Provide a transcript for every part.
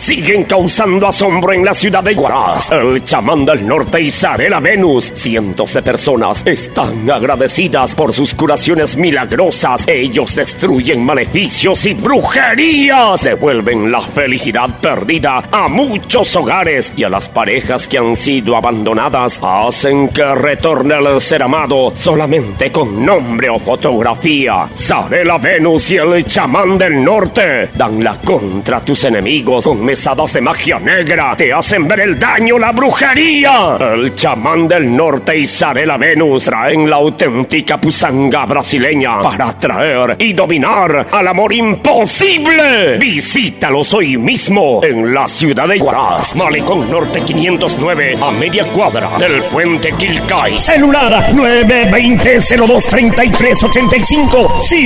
siguen causando asombro en la ciudad de Huaraz. El chamán del norte Isarela Venus. Cientos de personas están agradecidas por sus curaciones milagrosas. Ellos destruyen maleficios y brujerías. Devuelven la felicidad perdida a muchos hogares y a las parejas que han sido abandonadas. Hacen que retorne el ser amado solamente con nombre o fotografía. Isarela Venus y el chamán del norte dan la contra tus enemigos con mesadas de magia negra. Te hacen ver el daño, la brujería. El chamán del norte y Isarela Venus traen la auténtica pusanga brasileña para atraer y dominar al amor imposible. Visítalos hoy mismo en la ciudad de Huaraz, Malecón Norte 509, a media cuadra del puente Quilcay. Celular 920-02-3385. Sí,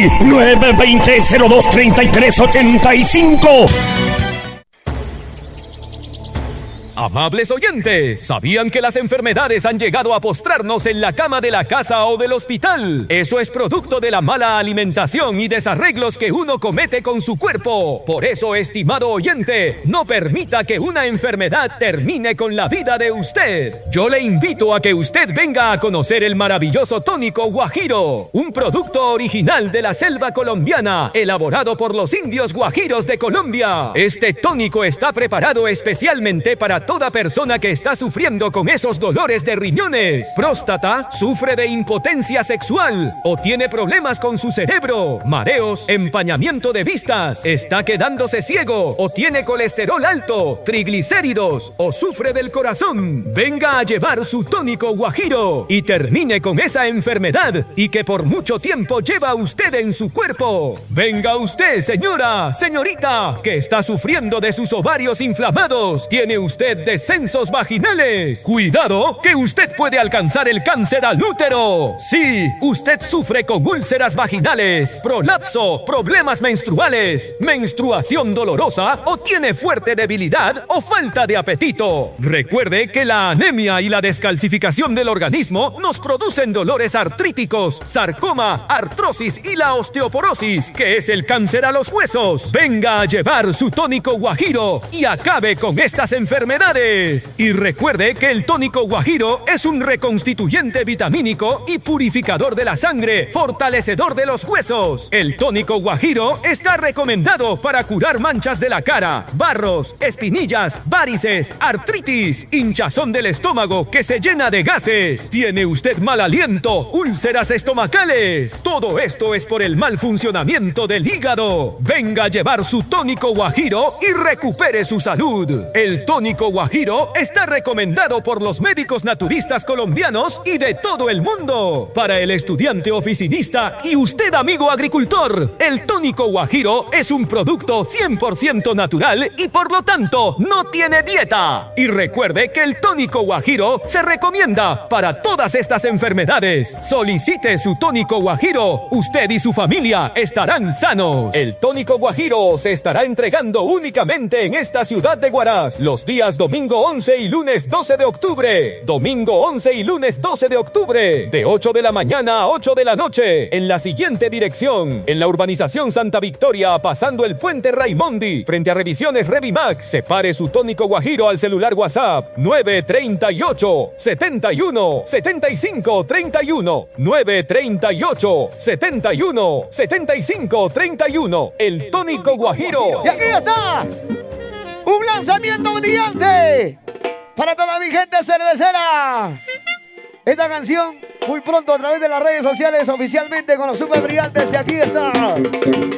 920-02-3385. Amables oyentes, ¿sabían que las enfermedades han llegado a postrarnos en la cama de la casa o del hospital? Eso es producto de la mala alimentación y desarreglos que uno comete con su cuerpo. Por eso, estimado oyente, no permita que una enfermedad termine con la vida de usted. Yo le invito a que usted venga a conocer el maravilloso tónico Guajiro, un producto original de la selva colombiana, elaborado por los indios guajiros de Colombia. Este tónico está preparado especialmente para toda persona que está sufriendo con esos dolores de riñones, próstata, sufre de impotencia sexual o tiene problemas con su cerebro, mareos, empañamiento de vistas, está quedándose ciego o tiene colesterol alto, triglicéridos o sufre del corazón. Venga a llevar su tónico Guajiro y termine con esa enfermedad y que por mucho tiempo lleva usted en su cuerpo. Venga usted, señora, señorita, que está sufriendo de sus ovarios inflamados, tiene usted descensos vaginales. Cuidado, que usted puede alcanzar el cáncer al útero. Sí, usted sufre con úlceras vaginales, prolapso, problemas menstruales, menstruación dolorosa o tiene fuerte debilidad o falta de apetito. Recuerde que la anemia y la descalcificación del organismo nos producen dolores artríticos, sarcoma, artrosis y la osteoporosis, que es el cáncer a los huesos. Venga a llevar su tónico Guajiro y acabe con estas enfermedades. Y recuerde que el tónico Guajiro es un reconstituyente vitamínico y purificador de la sangre, fortalecedor de los huesos. El tónico Guajiro está recomendado para curar manchas de la cara, barros, espinillas, varices, artritis, hinchazón del estómago que se llena de gases. ¿Tiene usted mal aliento, úlceras estomacales? Todo esto es por el mal funcionamiento del hígado. Venga a llevar su tónico Guajiro y recupere su salud. El tónico Guajiro está recomendado por los médicos naturistas colombianos y de todo el mundo. Para el estudiante oficinista y usted, amigo agricultor, el tónico Guajiro es un producto 100% natural y por lo tanto no tiene dieta. Y recuerde que el tónico Guajiro se recomienda para todas estas enfermedades. Solicite su tónico Guajiro. Usted y su familia estarán sanos. El tónico Guajiro se estará entregando únicamente en esta ciudad de Huaraz los días domingo 11 y lunes 12 de octubre. Domingo 11 y lunes 12 de octubre. De 8 de la mañana a 8 de la noche. En la siguiente dirección. En la urbanización Santa Victoria, pasando el puente Raimondi. Frente a Revisiones Revimax. Separe su tónico Guajiro al celular WhatsApp. 938 71 75 31. 938 71 75 31. El tónico Guajiro. Y aquí está. Un lanzamiento brillante para toda mi gente cervecera. Esta canción muy pronto a través de las redes sociales oficialmente con los super brillantes. Y aquí está.